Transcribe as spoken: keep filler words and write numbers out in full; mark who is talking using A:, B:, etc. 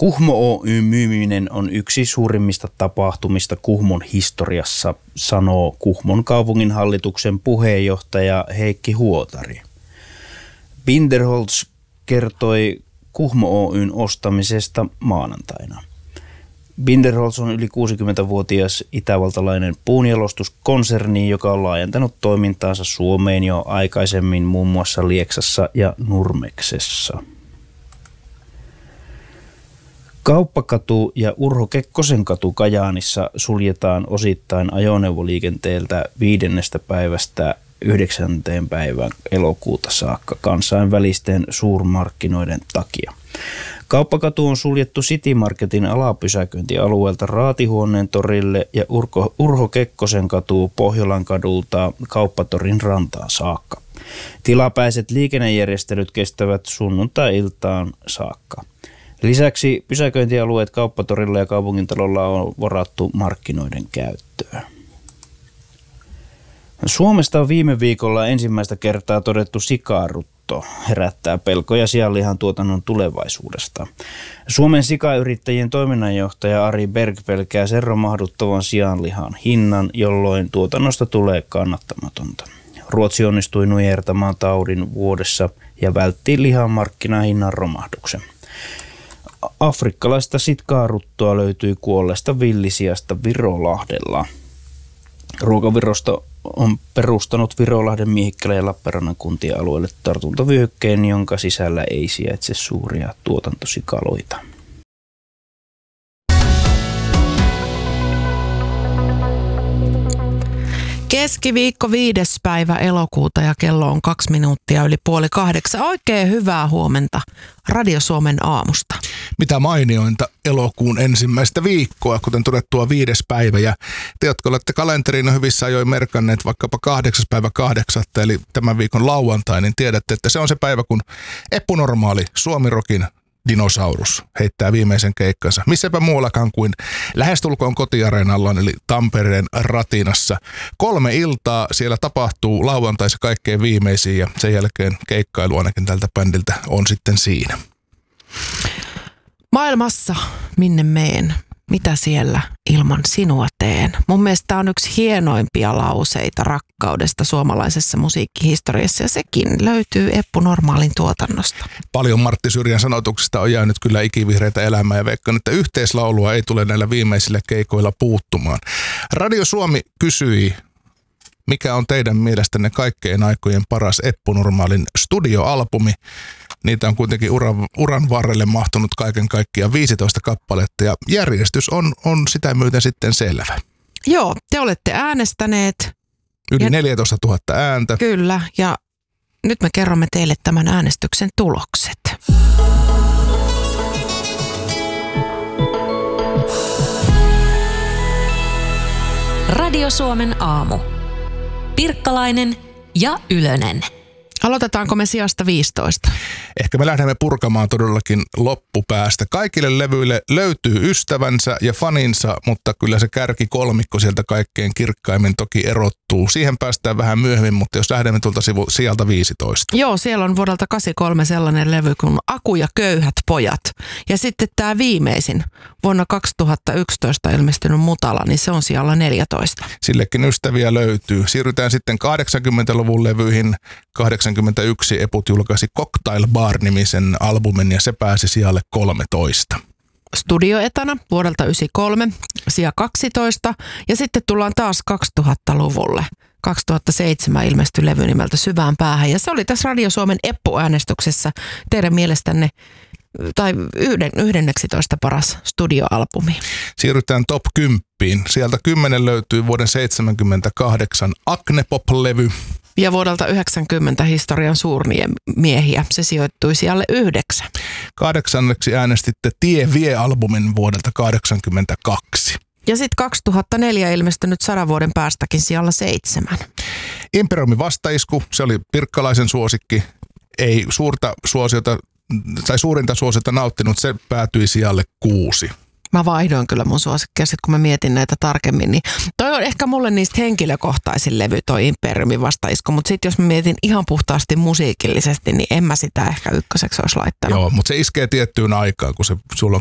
A: Kuhmo Oy:n myyminen on yksi suurimmista tapahtumista Kuhmon historiassa, sanoo Kuhmon kaupunginhallituksen puheenjohtaja Heikki Huotari. Binderholz kertoi Kuhmo Oy:n ostamisesta maanantaina. Binderholz on yli kuusikymmentävuotias itävaltalainen puunjalostuskonserni, joka on laajentanut toimintaansa Suomeen jo aikaisemmin muun muassa Lieksassa ja Nurmeksessa. Kauppakatu ja Urho Kekkosen katu Kajaanissa suljetaan osittain ajoneuvoliikenteeltä viidennestä päivästä yhdeksänteen päivään elokuuta saakka kansainvälisten suurmarkkinoiden takia. Kauppakatu on suljettu City Marketin alapysäköintialueelta Raatihuoneen torille ja Urko, Urho Kekkosen katu Pohjolan kadulta Kauppatorin rantaan saakka. Tilapäiset liikennejärjestelyt kestävät sunnuntai-iltaan saakka. Lisäksi pysäköintialueet Kauppatorilla ja Kaupungintalolla on varattu markkinoiden käyttöön. Suomesta on viime viikolla ensimmäistä kertaa todettu sikarutto, herättää pelkoja sianlihan tuotannon tulevaisuudesta. Suomen sikayrittäjien toiminnanjohtaja Ari Berg pelkää sen romahduttavan sianlihan hinnan, jolloin tuotannosta tulee kannattamatonta. Ruotsi onnistui nujertamaan taudin vuodessa ja vältti lihan markkinahinnan romahduksen. Afrikkalaista sitkaaruttoa löytyi kuolleesta villisiasta Virolahdella. Ruokavirasto on perustanut Virolahden, Mihikkälän ja Lappeenrannan kuntien alueelle tartuntavyöhykkeen, jonka sisällä ei sijaitse suuria tuotantosikaloita.
B: Keskiviikko viides päivä elokuuta ja kello on kaksi minuuttia yli puoli kahdeksan. Oikein hyvää huomenta Radio Suomen aamusta.
C: Mitä mainiointa elokuun ensimmäistä viikkoa, kuten todettua viides päivä. Ja te, jotka olette kalenteriin hyvissä ajoin merkanneet vaikkapa kahdeksas päivä kahdeksatta, eli tämän viikon lauantai, niin tiedätte, että se on se päivä, kun epänormaali Suomirokin dinosaurus heittää viimeisen keikkansa. Missäpä muuallakaan kuin lähestulkoon kotiareenallaan, eli Tampereen Ratinassa. Kolme iltaa siellä tapahtuu lauantaisa kaikkein viimeisiin ja sen jälkeen keikkailu ainakin tältä bändiltä on sitten siinä.
B: Maailmassa, minne meen? Mitä siellä ilman sinua teen? Mun mielestä tämä on yksi hienoimpia lauseita rakkaudesta suomalaisessa musiikkihistoriassa ja sekin löytyy Eppu Normaalin tuotannosta.
C: Paljon Martti Syrjän sanotuksista on jäänyt kyllä ikivihreitä elämää ja veikkaan, että yhteislaulua ei tule näillä viimeisillä keikoilla puuttumaan. Radio Suomi kysyi, mikä on teidän mielestänne kaikkein aikojen paras Eppu Normaalin studioalbumi? Niitä on kuitenkin uran, uran varrelle mahtunut kaiken kaikkiaan viisitoista kappaletta ja järjestys on, on sitä myöten sitten selvä.
B: Joo, te olette äänestäneet.
C: Yli neljätoista tuhatta ääntä.
B: Kyllä, ja nyt me kerromme teille tämän äänestyksen tulokset.
D: Radio Suomen aamu. Pirkkalainen ja Ylönen.
B: Aloitetaanko me sijasta viisitoista?
C: Ehkä me lähdemme purkamaan todellakin loppupäästä. Kaikille levyille löytyy ystävänsä ja faninsa, mutta kyllä se kärkikolmikko sieltä kaikkein kirkkaimmin toki erottuu. Siihen päästään vähän myöhemmin, mutta jos lähdemme tuolta sivu, sieltä viisitoista.
B: Joo, siellä on vuodelta kahdeksankymmentäkolme sellainen levy kuin Aku ja köyhät pojat. Ja sitten tämä viimeisin, vuonna kaksituhattayksitoista ilmestynyt Mutala, niin se on siellä neljätoista.
C: Sillekin ystäviä löytyy. Siirrytään sitten kahdeksankymmentäluvun levyihin. kahdeksankymmentäyksi Eput julkaisi Cocktail Bar-nimisen albumin ja se pääsi sijalle kolmetoista.
B: Studioetana vuodelta yhdeksänkymmentäkolme, sija kaksitoista ja sitten tullaan taas kaksituhattaluvulle. kaksituhattaseitsemän ilmestyi levy nimeltä Syvään päähän ja se oli tässä Radio Suomen Eppu-äänestyksessä teidän mielestänne tai yhden, yhdenneksitoista paras studioalbumi.
C: Siirrytään top kymppiin. Sieltä kymmenen löytyy vuoden seitsemänkymmentäkahdeksan Acne Pop-levy.
B: Ja vuodelta yhdeksänkymmentä historian suurmien miehiä. Se sijoittui sijalle yhdeksän.
C: Kahdeksanneksi äänestitte Tie vie-albumin vuodelta kahdeksankymmentäkaksi.
B: Ja sitten kaksituhattaneljä ilmestynyt sadan vuoden päästäkin sijalla seitsemän.
C: Imperiumin vastaisku, se oli pirkkalaisen suosikki. Ei suurta suosiota, tai suurinta suosiota nauttinut, se päätyi sijalle kuusi.
B: Mä vaihdoin kyllä mun suosikkia, sit kun mä mietin näitä tarkemmin, niin toi on ehkä mulle niistä henkilökohtaisin levy, toi Imperiumin vastaisku, mutta sitten jos mä mietin ihan puhtaasti musiikillisesti, niin en mä sitä ehkä ykköseksi olisi laittanut.
C: Joo, mutta se iskee tiettyyn aikaan, kun se sulla on